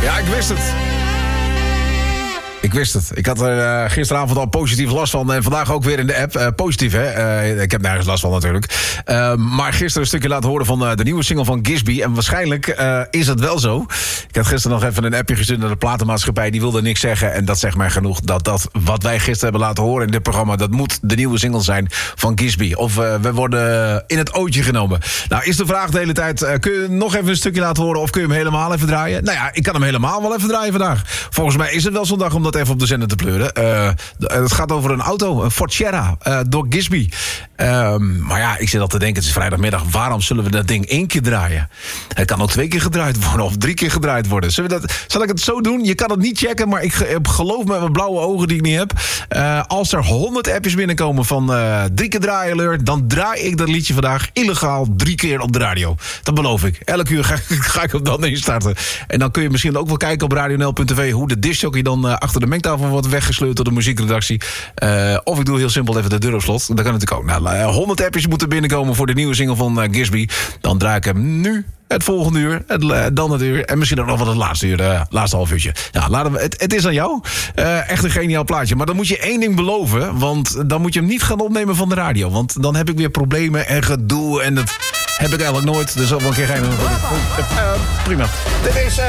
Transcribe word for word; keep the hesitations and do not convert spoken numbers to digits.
Ja, ik wist het. Ik wist het. Ik had er uh, gisteravond al positief last van. En vandaag ook weer in de app. Uh, positief, hè? Uh, ik heb nergens last van natuurlijk. Uh, maar gisteren een stukje laten horen van uh, de nieuwe single van Gisby. En waarschijnlijk uh, is het wel zo. Ik had gisteren nog even een appje gestuurd naar de platenmaatschappij. Die wilde niks zeggen. En dat zegt mij genoeg. Dat dat wat wij gisteren hebben laten horen in dit programma... dat moet de nieuwe single zijn van Gisby. Of uh, we worden in het ootje genomen. Nou, is de vraag de hele tijd... Uh, kun je nog even een stukje laten horen... of kun je hem helemaal even draaien? Nou ja, ik kan hem helemaal wel even draaien vandaag. Volgens mij is het wel zondag om dat even op de zender te pleuren. Uh, het gaat over een auto, een Ford Sierra, uh, door Gisby. Uh, maar ja, ik zit al te denken, het is vrijdagmiddag. Waarom zullen we dat ding één keer draaien? Het kan ook twee keer gedraaid worden of drie keer gedraaid worden. Zullen we dat, zal ik het zo doen? Je kan het niet checken, maar ik geloof met mijn blauwe ogen die ik niet heb. Uh, als er honderd appjes binnenkomen van uh, drie keer draaien alert, dan draai ik dat liedje vandaag illegaal drie keer op de radio. Dat beloof ik. Elk uur ga, ga ik hem dan instarten. En dan kun je misschien ook wel kijken op radio n l punt t v hoe de discjockey dan uh, achter de mengtafel wordt weggesleurd door de muziekredactie. Uh, of ik doe heel simpel even de deur op slot. Dat kan natuurlijk ook. Nou, uh, honderd appjes moeten binnenkomen voor de nieuwe single van uh, Gisby. Dan draai ik hem nu. Het volgende uur, het, uh, dan het uur en misschien ook nog wat het laatste uur, uh, laatste half uurtje. Ja, laten we, het, het is aan jou. Uh, echt een geniaal plaatje. Maar dan moet je één ding beloven, want dan moet je hem niet gaan opnemen van de radio. Want dan heb ik weer problemen en gedoe en dat heb ik eigenlijk nooit. Dus dat wel een keer geen... Uh, prima. Dit is... Uh,